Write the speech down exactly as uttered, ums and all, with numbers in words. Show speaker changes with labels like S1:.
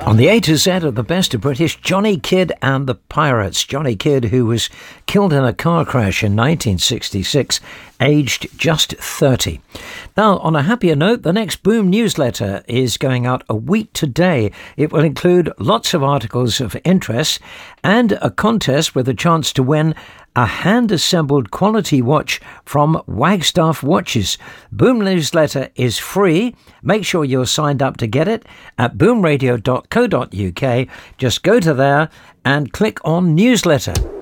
S1: On the A to Z of the best of British, Johnny Kidd and the Pirates. Johnny Kidd, who was killed in a car crash in nineteen sixty-six, aged just thirty. Now, on a happier note, the next Boom newsletter is going out a week today. It will include lots of articles of interest and a contest with a chance to win a hand-assembled quality watch from Wagstaff Watches. Boom newsletter is free. Make sure you're signed up to get it at boom radio dot co dot uk. Just go to there and click on newsletter.